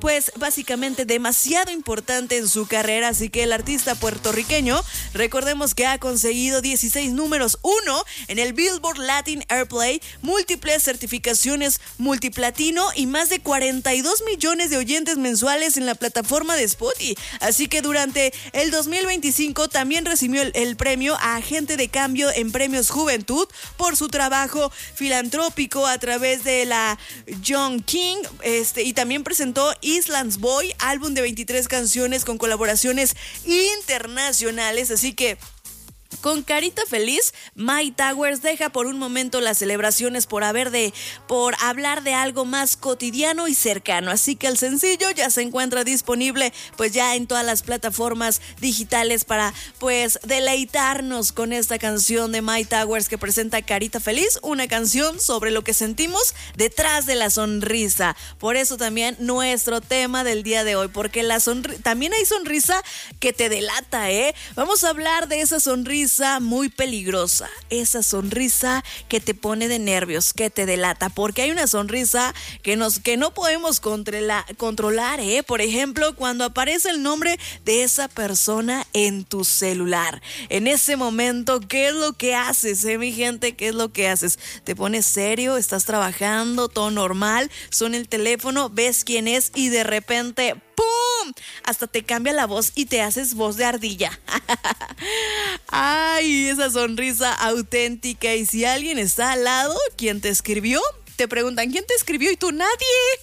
pues básicamente demasiado importante en su carrera, así que el artista puertorriqueño, recordemos que ha conseguido 16 números 1 en el Billboard Latin Airplay, múltiples certificaciones multiplatino y más de 42 millones de oyentes mensuales en la plataforma de Spotify, así que durante el 2025 también recibió el premio a Agente de Cambio en Premios Juventud por su trabajo filantrópico a través de la John King, y también presentó Islands Boy, álbum de 23 canciones con colaboraciones internacionales, así que con carita feliz, Myles Towers deja por un momento las celebraciones por hablar de algo más cotidiano y cercano. Así que el sencillo ya se encuentra disponible pues ya en todas las plataformas digitales para pues deleitarnos con esta canción de Myles Towers que presenta Carita Feliz, una canción sobre lo que sentimos detrás de la sonrisa. Por eso también nuestro tema del día de hoy, porque también hay sonrisa que te delata, ¿eh? Vamos a hablar de esa sonrisa muy peligrosa, esa sonrisa que te pone de nervios, que te delata, porque hay una sonrisa que no podemos controlar, por ejemplo, cuando aparece el nombre de esa persona en tu celular. En ese momento, ¿qué es lo que haces, mi gente? ¿Qué es lo que haces? ¿Te pones serio? ¿Estás trabajando? ¿Todo normal? Suena el teléfono, ves quién es y de repente ¡pum! Hasta te cambia la voz y te haces voz de ardilla. Ay, esa sonrisa auténtica. Y si alguien está al lado, ¿quién te escribió? Te preguntan, ¿quién te escribió? Y tú, nadie.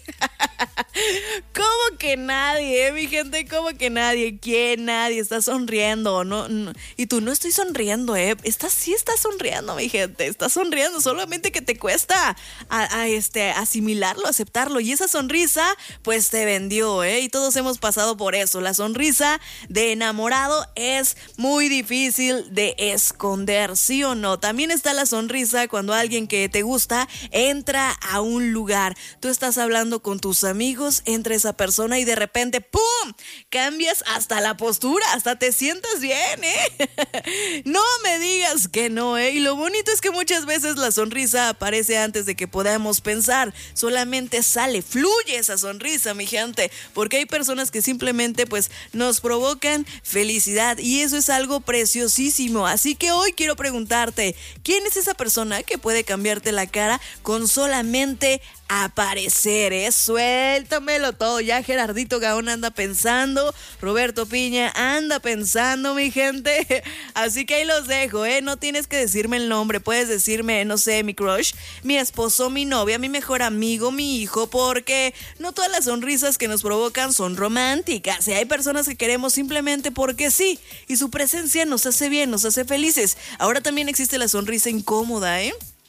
¿Cómo que nadie, mi gente? ¿Cómo que nadie? ¿Quién? Nadie. Está sonriendo, ¿no? Y tú, no estoy sonriendo, sí estás sonriendo, mi gente. Estás sonriendo, solamente que te cuesta asimilarlo, aceptarlo. Y esa sonrisa, pues te vendió, Y todos hemos pasado por eso. La sonrisa de enamorado es muy difícil de esconder, ¿sí o no? También está la sonrisa cuando alguien que te gusta entra a un lugar. Tú estás hablando con tus amigos, entra esa persona y de repente ¡pum! Cambias hasta la postura, hasta te sientas bien, No me digas que no, Y lo bonito es que muchas veces la sonrisa aparece antes de que podamos pensar. Solamente sale, fluye esa sonrisa, mi gente, porque hay personas que simplemente pues nos provocan felicidad y eso es algo preciosísimo. Así que hoy quiero preguntarte, ¿quién es esa persona que puede cambiarte la cara con solamente aparecer, Suéltamelo todo. Ya Gerardito Gaón anda pensando, Roberto Piña anda pensando, mi gente. Así que ahí los dejo, No tienes que decirme el nombre, puedes decirme, no sé, mi crush, mi esposo, mi novia, mi mejor amigo, mi hijo, porque no todas las sonrisas que nos provocan son románticas. Y hay personas que queremos simplemente porque sí, y su presencia nos hace bien, nos hace felices. Ahora también existe la sonrisa incómoda,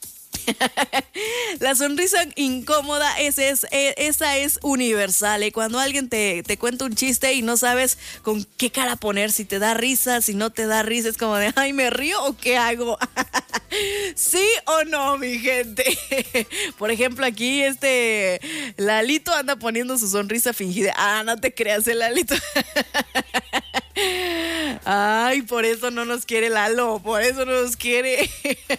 La sonrisa incómoda, esa es universal, Cuando alguien te cuenta un chiste y no sabes con qué cara poner, si te da risa, si no te da risa, es como de, ay, ¿me río o qué hago? ¿Sí o no, mi gente? Por ejemplo, aquí Lalito anda poniendo su sonrisa fingida. Ah, no te creas, Lalito. Ay, por eso no nos quiere Lalo, por eso no nos quiere.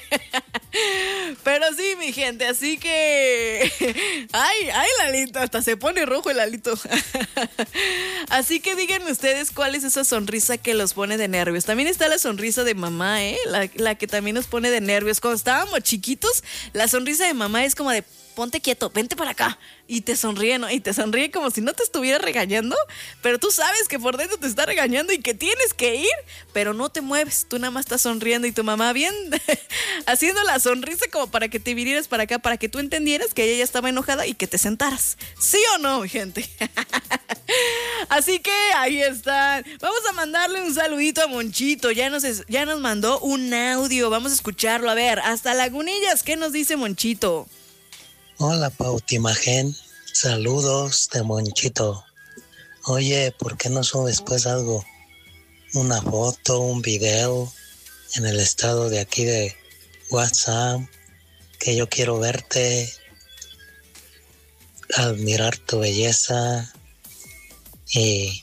Pero sí, mi gente, así que ay, Lalito, hasta se pone rojo el Lalito. Así que díganme ustedes cuál es esa sonrisa que los pone de nervios. También está la sonrisa de mamá, la que también nos pone de nervios. Cuando estábamos chiquitos, la sonrisa de mamá es como de, ponte quieto, vente para acá. Y te sonríe, ¿no? Y te sonríe como si no te estuviera regañando, pero tú sabes que por dentro te está regañando y que tienes que ir, pero no te mueves, tú nada más estás sonriendo y tu mamá bien haciendo la sonrisa como para que te vinieras para acá, para que tú entendieras que ella ya estaba enojada y que te sentaras. ¿Sí o no, gente? Así que ahí están. Vamos a mandarle un saludito a Monchito, ya nos mandó un audio, vamos a escucharlo. A ver, hasta Lagunillas, ¿qué nos dice Monchito? Hola, Pautimagen. Saludos de Monchito. Oye, ¿por qué no subes pues algo? Una foto, un video en el estado de aquí de WhatsApp, que yo quiero verte, admirar tu belleza y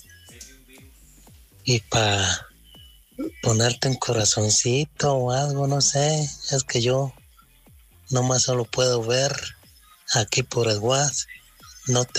para ponerte un corazoncito o algo, no sé. Es que yo nomás solo puedo ver aquí por el WhatsApp. No